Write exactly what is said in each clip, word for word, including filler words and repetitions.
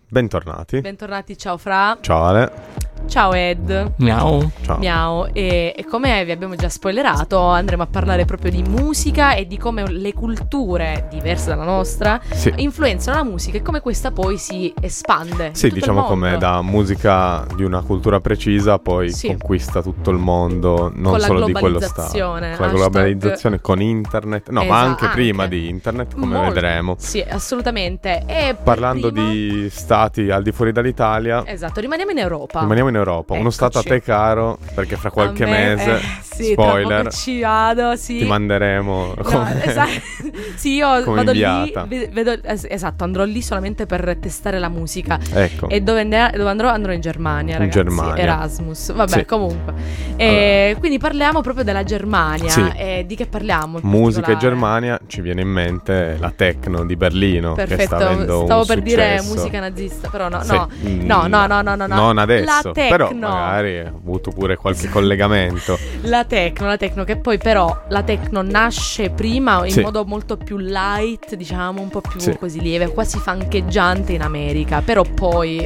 Bentornati. Bentornati, ciao Fra. Ciao Ale. Ciao Ed. Miau. Ciao. Miau. E, e come vi abbiamo già spoilerato, andremo a parlare proprio di musica e di come le culture diverse dalla nostra sì. influenzano la musica e come questa poi si espande. Sì, diciamo come da musica di una cultura precisa poi sì. conquista tutto il mondo, non con solo di quello stato. Con la hashtag... globalizzazione, con internet, no, esatto, ma anche, anche prima di internet, come Molto. vedremo. Sì, assolutamente. E parlando prima... di stati al di fuori dall'Italia. Esatto, rimaniamo in Europa. Rimaniamo in Europa, uno Eccoci. stato a te caro, perché fra qualche me, mese, eh, sì, spoiler, ci vado, sì. ti manderemo no, come, esatto. Sì, io come vado inviata. lì, vedo, esatto, andrò lì solamente per testare la musica. Ecco. E dove, andrò, dove andrò? Andrò in Germania, ragazzi. In Germania. Erasmus. Vabbè, sì. comunque. E allora. Quindi parliamo proprio della Germania. Sì. E di che parliamo? Musica e Germania, ci viene in mente la techno di Berlino. Perfetto, che sta avendo stavo un per successo. dire musica nazista, però no, sì. no. no, no, no, no, no, no. Non adesso, la techno. però magari ha avuto pure qualche collegamento. La techno, la techno, che poi però la techno nasce prima in sì. modo molto più light, diciamo, un po' più sì. così lieve, quasi funcheggiante in America, però poi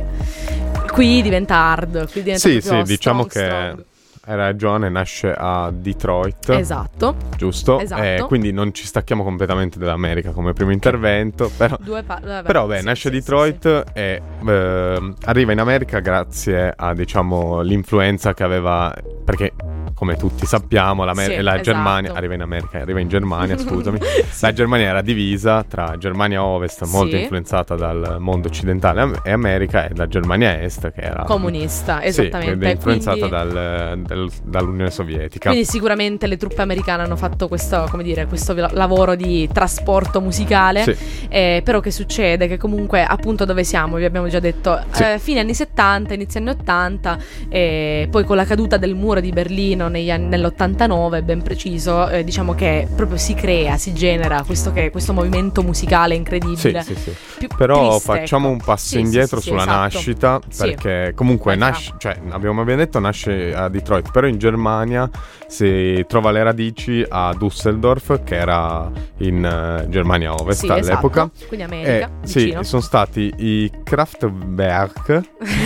qui diventa hard, qui diventa sì, proprio sì, diciamo strong, che strong. Hai ragione, nasce a Detroit. Esatto. Giusto? Esatto. Eh, quindi non ci stacchiamo completamente dall'America come primo intervento. Però, Due pa- vabbè, però beh, sì, nasce a sì, Detroit sì, sì. e eh, arriva in America grazie a, diciamo, l'influenza che aveva. Perché, come tutti sappiamo, la, sì, la esatto. Germania arriva in America, arriva in Germania, scusami. sì. La Germania era divisa tra Germania Ovest, molto sì. influenzata dal mondo occidentale, e America, e la Germania Est, che era comunista, esattamente. Sì, influenzata quindi... dal, dal, dall'Unione Sovietica. Quindi sicuramente le truppe americane hanno fatto questo, come dire, questo lavoro di trasporto musicale. Sì. Eh, però che succede? Che comunque appunto dove siamo, vi abbiamo già detto, sì. eh, fine anni settanta, inizio anni ottanta, eh, poi con la caduta del muro di Berlino negli anni, nell'ottantanove, ben preciso, eh, diciamo che proprio si crea, si genera questo, che, questo movimento musicale incredibile. Sì, sì, sì. Più Però triste, facciamo ecco. un passo sì, indietro sì, sì, sulla esatto. nascita, perché sì. comunque Vai, nasce, cioè abbiamo abbiamo detto nasce a Detroit, però in Germania si trova le radici a Düsseldorf, che era in uh, Germania Ovest sì, all'epoca. Esatto. Quindi America, e, sì, sono stati i Kraftwerk,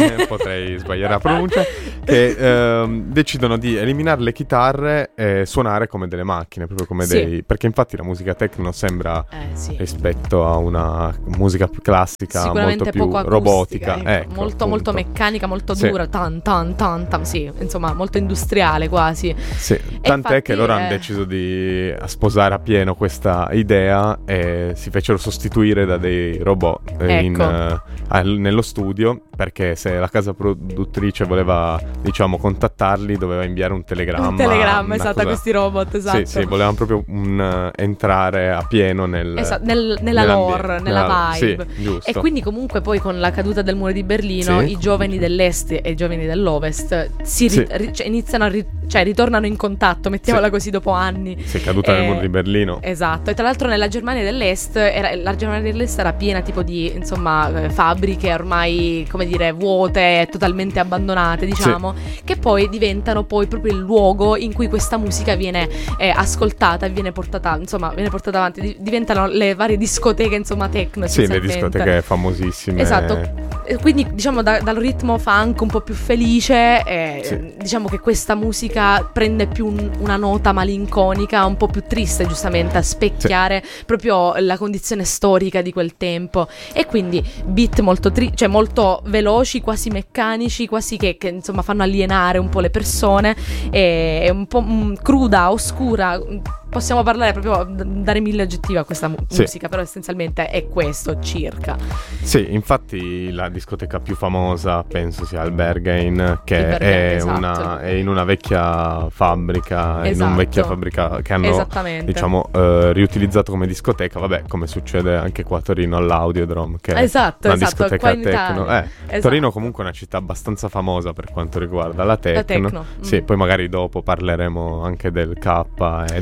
potrei sbagliare la pronuncia, che eh, decidono di eliminare le chitarre e suonare come delle macchine, proprio come sì. dei... Perché infatti la musica techno sembra, eh, sì. rispetto a una musica più classica, molto più poco acustica, robotica, ecco. ecco, molto, appunto. molto meccanica, molto sì. dura, tan tan tan tan, sì, insomma, molto industriale quasi. Sì, tant'è infatti, che loro eh... hanno deciso di sposare a pieno questa idea e si fecero sostituire da dei robot ecco. in, uh, al, nello studio, perché se la casa produttrice voleva, diciamo, contattarli, doveva inviare un telegramma. Un telegramma, esatto, cosa... a questi robot, esatto. Sì, sì, volevano proprio un, uh, entrare a pieno nel, esatto, nel, nella lore, nella vibe. Sì, giusto. E quindi comunque poi con la caduta del muro di Berlino, sì. i giovani dell'est e i giovani dell'ovest si sì. ri- ri- cioè, iniziano a ri- cioè ritornano in contatto, mettiamola sì. così, dopo anni. Sì, caduta eh, nel muro di Berlino. Esatto. E tra l'altro nella Germania dell'est era, la Germania dell'est era piena tipo di, insomma, eh, fabbriche ormai, come dire, vuote, totalmente abbandonate, diciamo, sì. che poi diventano poi proprio il luogo in cui questa musica viene eh, ascoltata e viene portata, insomma, viene portata avanti. Di- diventano le varie discoteche, insomma, techno. Sì, le discoteche famosissime. Esatto. Quindi diciamo da, dal ritmo funk un po' più felice, eh, sì. diciamo che questa musica prende più un, una nota malinconica, un po' più triste, giustamente, a specchiare sì. proprio la condizione storica di quel tempo. E quindi beat molto tri- cioè molto veloci, quasi meccanici, quasi che, che insomma fanno alienare un po' le persone, e, e un po' mh, cruda, oscura. Possiamo parlare proprio, dare mille aggettivi a questa mu- sì. musica, però essenzialmente è questo circa. Sì, infatti la discoteca più famosa penso sia il Berghain, che Berghain, è, esatto. una, è in una vecchia fabbrica, esatto. in una vecchia fabbrica che hanno, diciamo, eh, riutilizzato come discoteca, vabbè, come succede anche qua a Torino all'Audiodrome, che esatto, è una esatto, discoteca techno. Eh, esatto. Torino comunque è una città abbastanza famosa per quanto riguarda la techno. La techno. Sì, mm. poi magari dopo parleremo anche del K e dell'Audio.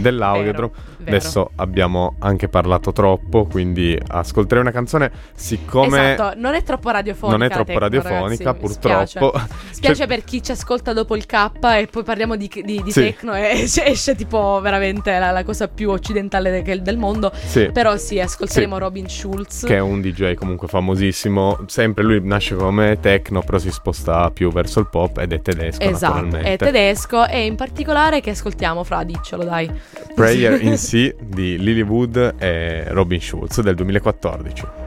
Polyedrom. vero. Adesso abbiamo anche parlato troppo, quindi ascolterei una canzone, siccome Esatto, non è troppo radiofonica. non è troppo Tecno, radiofonica, ragazzi, mi purtroppo. Spiace, spiace Cioè, per chi ci ascolta dopo il K e poi parliamo di, di, di Sì. techno e esce, esce tipo veramente la, la cosa più occidentale de- del mondo. sì, Però sì, ascolteremo Sì. Robin Schulz. che è un D J comunque famosissimo. Sempre lui nasce come techno, però si sposta più verso il pop ed è tedesco, Esatto, naturalmente. è tedesco e in particolare che ascoltiamo, Fra, diccelo dai. Prayer in C di Lilywood e Robin Schulz del duemilaquattordici.